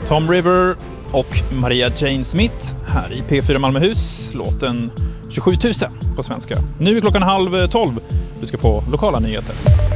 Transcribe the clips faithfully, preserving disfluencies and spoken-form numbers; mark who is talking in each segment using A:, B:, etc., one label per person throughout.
A: Tom River och Maria Jane Smith här i P fyra Malmöhus, låten tjugosju tusen på svenska. Nu är klockan halv tolv, du ska få lokala nyheter.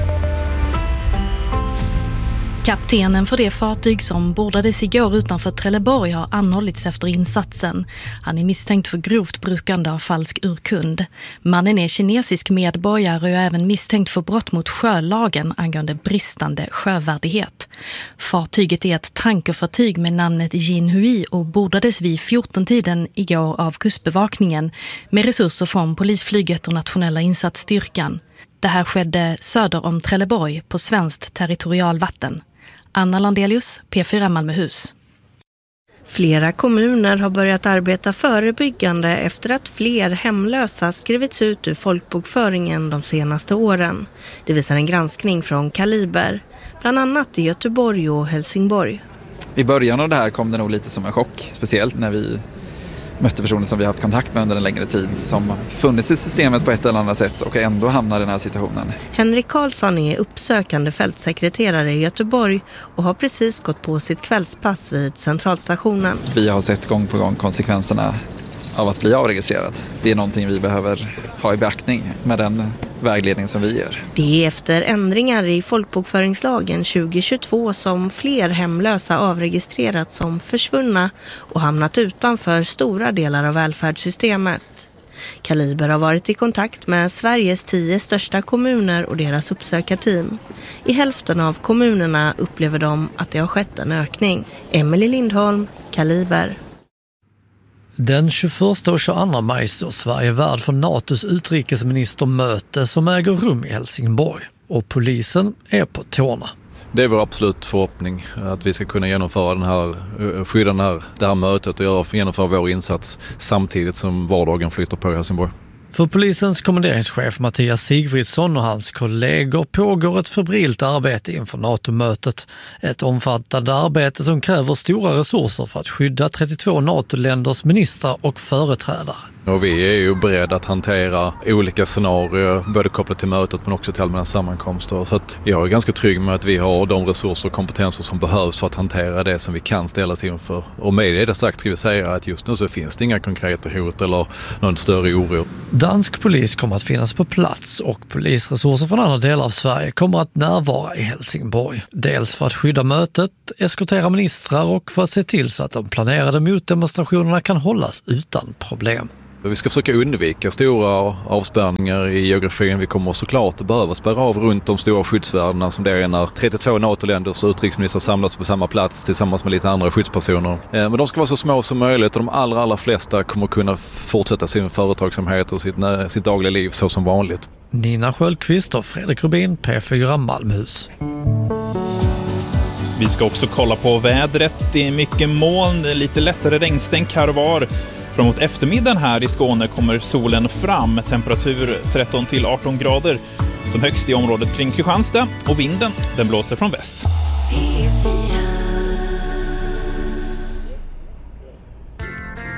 B: Kaptenen för det fartyg som bordades igår utanför Trelleborg har anhållits efter insatsen. Han är misstänkt för grovt brukande av falsk urkund. Mannen är kinesisk medborgare och är även misstänkt för brott mot sjölagen angående bristande sjövärdighet. Fartyget är ett tankerfartyg med namnet Jinhui och bordades vid fjorton-tiden igår av kustbevakningen med resurser från polisflyget och nationella insatsstyrkan. Det här skedde söder om Trelleborg på svenskt territorialvatten. Anna Landelius, P fyra Malmöhus.
C: Flera kommuner har börjat arbeta förebyggande efter att fler hemlösa skrivits ut ur folkbokföringen de senaste åren. Det visar en granskning från Kaliber, bland annat i Göteborg och Helsingborg.
D: I början av det här kom det nog lite som en chock, speciellt när vi mötte personer som vi haft kontakt med under en längre tid som funnits i systemet på ett eller annat sätt och ändå hamnar i den här situationen.
C: Henrik Karlsson är uppsökande fältsekreterare i Göteborg och har precis gått på sitt kvällspass vid centralstationen.
D: Vi har sett gång på gång konsekvenserna av att bli avregistrerad. Det är någonting vi behöver ha i beaktning med den vägledning som vi ger.
C: Det är efter ändringar i folkbokföringslagen tjugo tjugotvå som fler hemlösa avregistrerats som försvunna och hamnat utanför stora delar av välfärdssystemet. Kaliber har varit i kontakt med Sveriges tio största kommuner och deras uppsökarteam. I hälften av kommunerna upplever de att det har skett en ökning. Emelie Lindholm, Kaliber.
E: Den tjugoförsta och tjugoandra maj står Sverige värd för NATOs utrikesministermöte som äger rum i Helsingborg. Och polisen är på tårna.
F: Det är vår absolut förhoppning att vi ska kunna genomföra den här, skydda den här, det här mötet och göra, genomföra vår insats samtidigt som vardagen flyttar på i Helsingborg.
E: För polisens kommenderingschef Mattias Sigfridsson och hans kollegor pågår ett febrilt arbete inför NATO-mötet. Ett omfattande arbete som kräver stora resurser för att skydda trettiotvå NATO-länders ministrar och företrädare.
F: Och vi är ju beredda att hantera olika scenarier, både kopplat till mötet men också till allmänna sammankomster. Så att jag är ganska trygg med att vi har de resurser och kompetenser som behövs för att hantera det som vi kan ställas inför. Och med det sagt ska vi säga att just nu så finns det inga konkreta hot eller någon större oro.
E: Dansk polis kommer att finnas på plats och polisresurser från andra delar av Sverige kommer att närvara i Helsingborg. Dels för att skydda mötet, eskortera ministrar och för att se till så att de planerade motdemonstrationerna kan hållas utan problem.
F: Vi ska försöka undvika stora avspärrningar i geografin. Vi kommer såklart att behöva spärra av runt de stora skyddsvärdena som det är när trettiotvå NATO-länders utrikesministrar samlas på samma plats tillsammans med lite andra skyddspersoner. Men de ska vara så små som möjligt och de allra, allra flesta kommer kunna fortsätta sin företagsamhet och sitt, sitt dagliga liv så som vanligt.
E: Nina Sköldqvist och Fredrik Rubin, P fyra Malmöhus.
A: Vi ska också kolla på vädret. Det är mycket moln, lite lättare regnstänk här och var. Framåt eftermiddagen här i Skåne kommer solen fram, temperatur tretton till arton grader. Som högst i området kring Kristianstad och vinden, den blåser från väst.
G: P fyra.